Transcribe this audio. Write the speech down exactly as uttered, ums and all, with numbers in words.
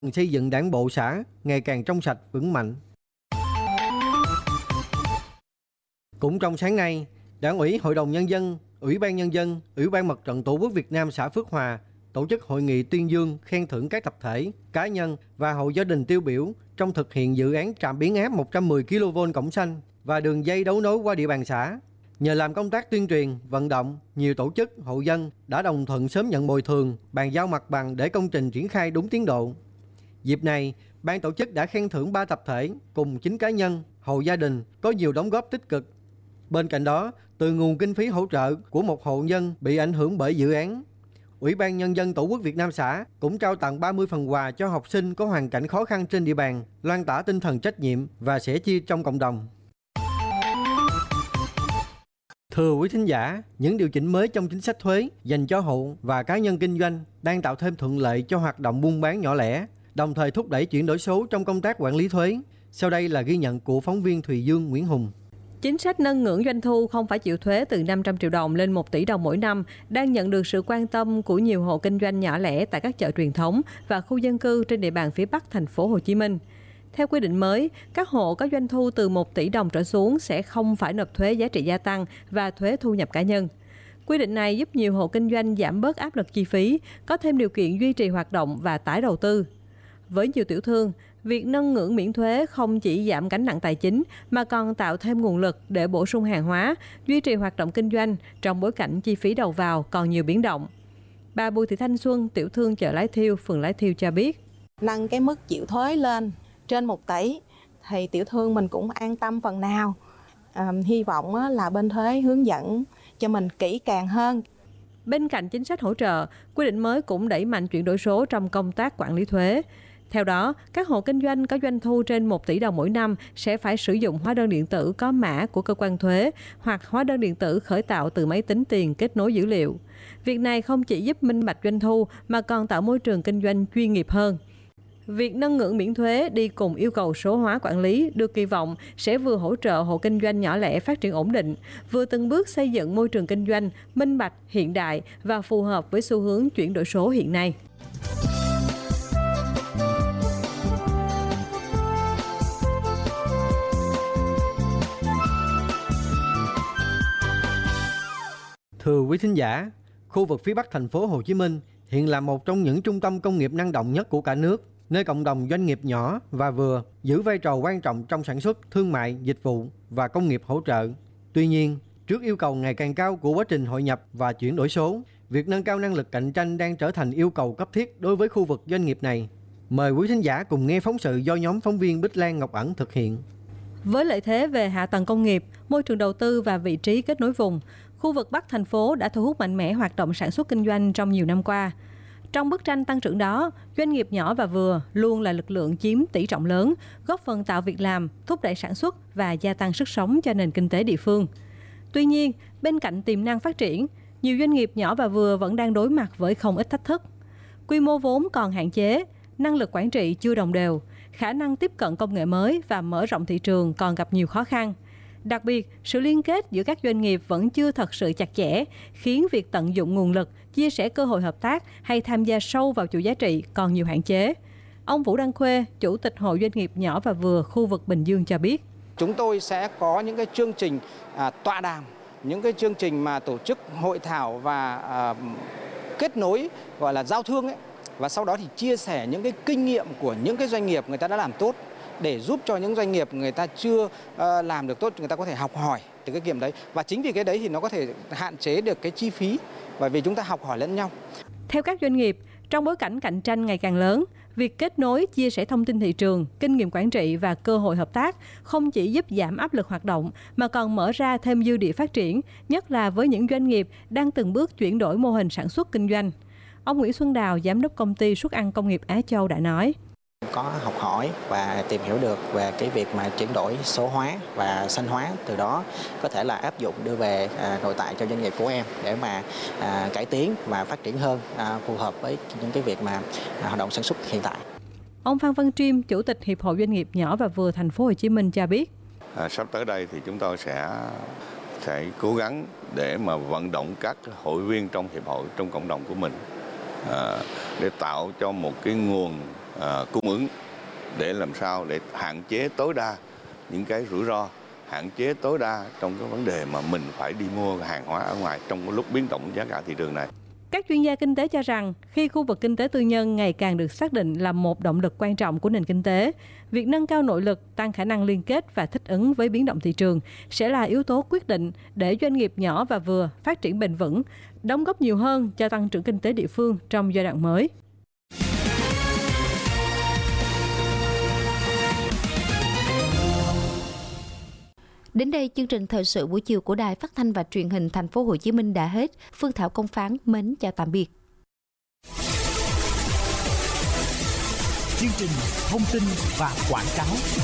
xây dựng đảng bộ xã ngày càng trong sạch vững mạnh. Cũng trong sáng nay, Đảng ủy Hội đồng Nhân dân, Ủy ban Nhân dân, Ủy ban Mặt trận Tổ quốc Việt Nam xã Phước Hòa tổ chức hội nghị tuyên dương khen thưởng các tập thể, cá nhân và hộ gia đình tiêu biểu trong thực hiện dự án trạm biến áp một trăm mười ki lô vôn Cổng Xanh và đường dây đấu nối qua địa bàn xã. Nhờ làm công tác tuyên truyền, vận động, nhiều tổ chức, hộ dân đã đồng thuận sớm nhận bồi thường, bàn giao mặt bằng để công trình triển khai đúng tiến độ. Dịp này, ban tổ chức đã khen thưởng ba tập thể cùng chín cá nhân, hộ gia đình có nhiều đóng góp tích cực. Bên cạnh đó, từ nguồn kinh phí hỗ trợ của một hộ dân bị ảnh hưởng bởi dự án, Ủy ban Nhân dân Tổ quốc Việt Nam xã cũng trao tặng ba mươi phần quà cho học sinh có hoàn cảnh khó khăn trên địa bàn, lan tỏa tinh thần trách nhiệm và sẻ chia trong cộng đồng. Thưa quý thính giả, những điều chỉnh mới trong chính sách thuế dành cho hộ và cá nhân kinh doanh đang tạo thêm thuận lợi cho hoạt động buôn bán nhỏ lẻ, đồng thời thúc đẩy chuyển đổi số trong công tác quản lý thuế. Sau đây là ghi nhận của phóng viên Thùy Dương Nguyễn Hùng. Chính sách nâng ngưỡng doanh thu không phải chịu thuế từ năm trăm triệu đồng lên một tỷ đồng mỗi năm đang nhận được sự quan tâm của nhiều hộ kinh doanh nhỏ lẻ tại các chợ truyền thống và khu dân cư trên địa bàn phía Bắc thành phố Hồ Chí Minh. Theo quy định mới, các hộ có doanh thu từ một tỷ đồng trở xuống sẽ không phải nộp thuế giá trị gia tăng và thuế thu nhập cá nhân. Quy định này giúp nhiều hộ kinh doanh giảm bớt áp lực chi phí, có thêm điều kiện duy trì hoạt động và tái đầu tư. Với nhiều tiểu thương, việc nâng ngưỡng miễn thuế không chỉ giảm gánh nặng tài chính mà còn tạo thêm nguồn lực để bổ sung hàng hóa, duy trì hoạt động kinh doanh trong bối cảnh chi phí đầu vào còn nhiều biến động. Bà Bùi Thị Thanh Xuân, tiểu thương chợ Lái Thiêu, phường Lái Thiêu cho biết. Nâng cái mức chịu thuế lên trên một tỷ thì tiểu thương mình cũng an tâm phần nào. À, hy vọng là bên thuế hướng dẫn cho mình kỹ càng hơn. Bên cạnh chính sách hỗ trợ, quy định mới cũng đẩy mạnh chuyển đổi số trong công tác quản lý thuế. Theo đó, các hộ kinh doanh có doanh thu trên một tỷ đồng mỗi năm sẽ phải sử dụng hóa đơn điện tử có mã của cơ quan thuế hoặc hóa đơn điện tử khởi tạo từ máy tính tiền kết nối dữ liệu. Việc này không chỉ giúp minh bạch doanh thu mà còn tạo môi trường kinh doanh chuyên nghiệp hơn. Việc nâng ngưỡng miễn thuế đi cùng yêu cầu số hóa quản lý được kỳ vọng sẽ vừa hỗ trợ hộ kinh doanh nhỏ lẻ phát triển ổn định, vừa từng bước xây dựng môi trường kinh doanh minh bạch, hiện đại và phù hợp với xu hướng chuyển đổi số hiện nay. Thưa quý thính giả, khu vực phía Bắc thành phố Hồ Chí Minh hiện là một trong những trung tâm công nghiệp năng động nhất của cả nước, nơi cộng đồng doanh nghiệp nhỏ và vừa giữ vai trò quan trọng trong sản xuất, thương mại, dịch vụ và công nghiệp hỗ trợ. Tuy nhiên, trước yêu cầu ngày càng cao của quá trình hội nhập và chuyển đổi số, việc nâng cao năng lực cạnh tranh đang trở thành yêu cầu cấp thiết đối với khu vực doanh nghiệp này. Mời quý thính giả cùng nghe phóng sự do nhóm phóng viên Bích Lan Ngọc Ẩn thực hiện. Với lợi thế về hạ tầng công nghiệp, môi trường đầu tư và vị trí kết nối vùng, khu vực Bắc thành phố đã thu hút mạnh mẽ hoạt động sản xuất kinh doanh trong nhiều năm qua. Trong bức tranh tăng trưởng đó, doanh nghiệp nhỏ và vừa luôn là lực lượng chiếm tỷ trọng lớn, góp phần tạo việc làm, thúc đẩy sản xuất và gia tăng sức sống cho nền kinh tế địa phương. Tuy nhiên, bên cạnh tiềm năng phát triển, nhiều doanh nghiệp nhỏ và vừa vẫn đang đối mặt với không ít thách thức. Quy mô vốn còn hạn chế, năng lực quản trị chưa đồng đều, khả năng tiếp cận công nghệ mới và mở rộng thị trường còn gặp nhiều khó khăn. Đặc biệt, sự liên kết giữa các doanh nghiệp vẫn chưa thật sự chặt chẽ, khiến việc tận dụng nguồn lực, chia sẻ cơ hội hợp tác hay tham gia sâu vào chuỗi giá trị còn nhiều hạn chế. Ông Vũ Đăng Khuê, Chủ tịch Hội Doanh nghiệp nhỏ và vừa khu vực Bình Dương cho biết. Chúng tôi sẽ có những cái chương trình à, tọa đàm, những cái chương trình mà tổ chức hội thảo và à, kết nối gọi là giao thương ấy. Và sau đó thì chia sẻ những cái kinh nghiệm của những cái doanh nghiệp người ta đã làm tốt, để giúp cho những doanh nghiệp người ta chưa uh, làm được tốt, người ta có thể học hỏi từ cái kinh nghiệm đấy. Và chính vì cái đấy thì nó có thể hạn chế được cái chi phí, bởi vì chúng ta học hỏi lẫn nhau. Theo các doanh nghiệp, trong bối cảnh cạnh tranh ngày càng lớn, việc kết nối, chia sẻ thông tin thị trường, kinh nghiệm quản trị và cơ hội hợp tác không chỉ giúp giảm áp lực hoạt động mà còn mở ra thêm dư địa phát triển, nhất là với những doanh nghiệp đang từng bước chuyển đổi mô hình sản xuất kinh doanh. Ông Nguyễn Xuân Đào, Giám đốc Công ty Suất ăn Công nghiệp Á Châu đã nói. Có học hỏi và tìm hiểu được về cái việc mà chuyển đổi số hóa và xanh hóa, từ đó có thể là áp dụng đưa về à, nội tại cho doanh nghiệp của em để mà à, cải tiến và phát triển hơn, à, phù hợp với những cái việc mà à, hoạt động sản xuất hiện tại. Ông Phan Văn Triêm, Chủ tịch Hiệp hội Doanh nghiệp nhỏ và vừa thành phố Hồ Chí Minh cho biết. À, sắp tới đây thì chúng tôi sẽ sẽ cố gắng để mà vận động các hội viên trong hiệp hội, trong cộng đồng của mình, à, để tạo cho một cái nguồn uh, cung ứng để làm sao để hạn chế tối đa những cái rủi ro, hạn chế tối đa trong cái vấn đề mà mình phải đi mua hàng hóa ở ngoài trong cái lúc biến động giá cả thị trường này. Các chuyên gia kinh tế cho rằng khi khu vực kinh tế tư nhân ngày càng được xác định là một động lực quan trọng của nền kinh tế, việc nâng cao nội lực, tăng khả năng liên kết và thích ứng với biến động thị trường sẽ là yếu tố quyết định để doanh nghiệp nhỏ và vừa phát triển bền vững, đóng góp nhiều hơn cho tăng trưởng kinh tế địa phương trong giai đoạn mới. Đến đây, chương trình thời sự buổi chiều của Đài Phát thanh và Truyền hình Thành phố Hồ Chí Minh đã hết. Phương Thảo Công Phán mến chào tạm biệt. Chương trình thông tin và quảng cáo.